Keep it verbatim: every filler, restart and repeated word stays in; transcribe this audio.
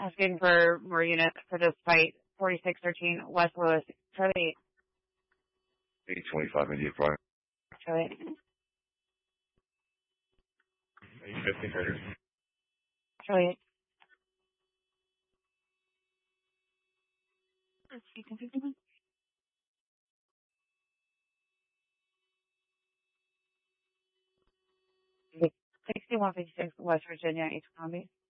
Asking for more units for this site, forty-six thirteen West Lewis, Charlie eight twenty-five India Prime. Charlie eight fifty Raiders. Charlie sixty-one fifty-six West Virginia, East Columbia.